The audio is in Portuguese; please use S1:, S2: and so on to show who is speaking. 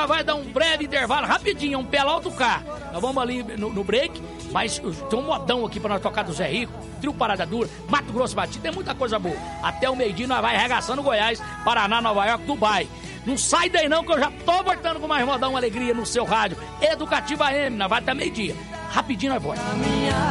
S1: nós vai dar um breve intervalo, rapidinho, um pé lá do carro. Nós vamos ali no break, mas tem um modão aqui pra nós tocar do Zé Rico, Trio Parada Dura, Mato Grosso Batido, tem muita coisa boa. Até o meio-dia nós vai arregaçando Goiás, Paraná, Nova York, Dubai. Não sai daí não, que eu já tô voltando com mais modão, alegria no seu rádio. Educativa AM, nós vai até meio-dia. Rapidinho nós vamos.